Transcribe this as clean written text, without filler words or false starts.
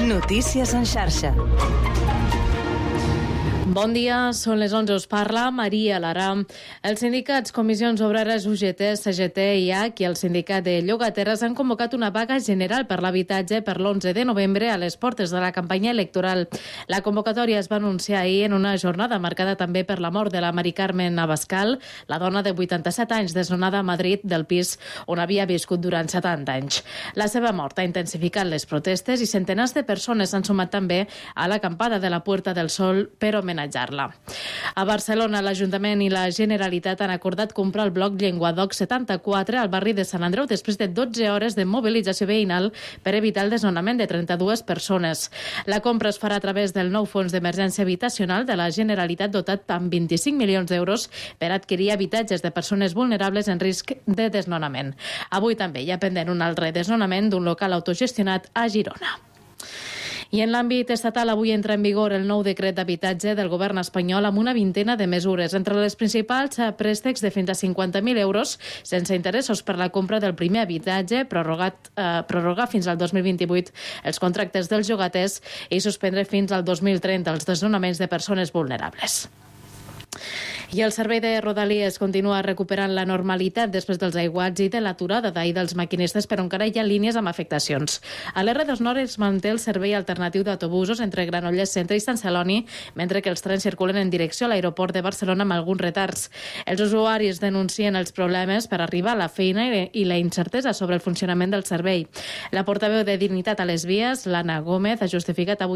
Notícies en xarxa. Bon dia, són les 11, us parla Maria Lara. Els sindicats Comissions Obreres UGT, CGT i IAC i el sindicat de llogateres han convocat una vaga general per l'habitatge per l'11 de novembre a les portes de la campanya electoral. La convocatòria es va anunciar ahir en una jornada marcada també per la mort de la Mari Carmen Abascal, la dona de 87 anys desnonada a Madrid del pis on havia viscut durant 70 anys. La seva mort ha intensificat les protestes i centenars de persones s'han sumat també a l'acampada de la Puerta del Sol per homenatjar-la. A Barcelona, l'Ajuntament i la Generalitat han acordat comprar el bloc Llenguadoc 74 al barri de Sant Andreu després de 12 hores de mobilització veïnal per evitar el desnonament de 32 persones. La compra es farà a través del nou fons d'emergència habitacional de la Generalitat dotat amb 25 milions d'euros per adquirir habitatges de persones vulnerables en risc de desnonament. Avui també hi ha pendent un altre desnonament d'un local autogestionat a Girona. I en l'àmbit estatal, avui entra en vigor el nou decret d'habitatge del govern espanyol amb una vintena de mesures. Entre les principals, préstecs de fins a 50.000 euros sense interessos per la compra del primer habitatge, prorrogar fins al 2028 els contractes dels llogaters i suspendre fins al 2030 els desnonaments de persones vulnerables. I el servei de Rodalies continua recuperant la normalitat després dels aiguats i de l'aturada d'ahir dels maquinistes, però encara hi ha línies amb afectacions. A l'R2 Nord es manté el servei alternatiu d'autobusos entre Granollers Centre i Sant Celoni, mentre que els trens circulen en direcció a l'aeroport de Barcelona amb alguns retards. Els usuaris denuncien els problemes per arribar a la feina i la incertesa sobre el funcionament del servei. La portaveu de Dignitat a les Vies, l'Anna Gómez, ha justificat avui